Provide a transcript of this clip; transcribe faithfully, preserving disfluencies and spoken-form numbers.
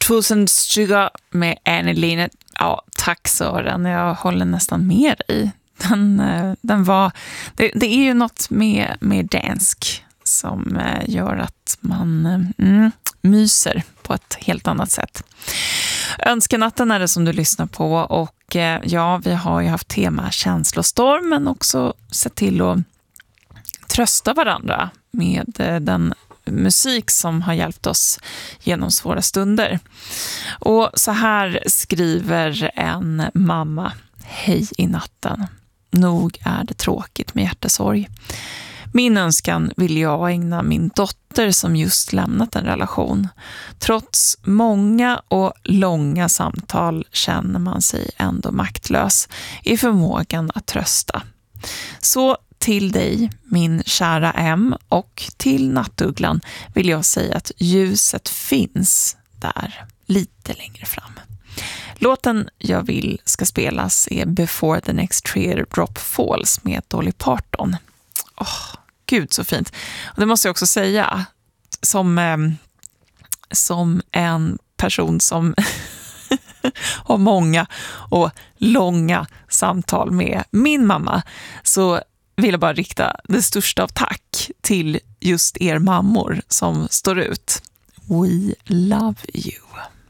Tusen stycken med Annie Linnet. Ja, tack Sören. Jag håller nästan med i. Den, den var, det, det är ju något med, med dansk som gör att man mm, myser på ett helt annat sätt. Önskenatten är det som du lyssnar på, och ja, vi har ju haft tema känslostorm, men också sett till att trösta varandra med den musik som har hjälpt oss genom svåra stunder. Och så här skriver en mamma: hej i natten. Nog är det tråkigt med hjärtesorg. Min önskan vill jag ägna min dotter som just lämnat en relation. Trots många och långa samtal känner man sig ändå maktlös i förmågan att trösta. Så till dig, min kära M, och till nattugglan vill jag säga att ljuset finns där lite längre fram. Låten jag vill ska spelas är Before the Next Teardrop Falls med Dolly Parton. Åh, oh, gud så fint. Och det måste jag också säga, som, eh, som en person som har många och långa samtal med min mamma, så vill jag bara rikta det största av tack till just er mammor som står ut. We love you.